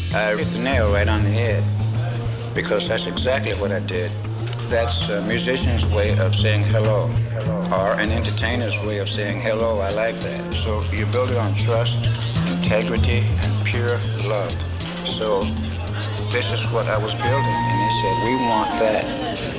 I hit the nail right on the head because that's exactly what I did. That's a musician's way of saying hello, or an entertainer's way of saying hello. I like that. So you build it on trust, integrity, and pure love. So this is what I was building, and they said, we want that.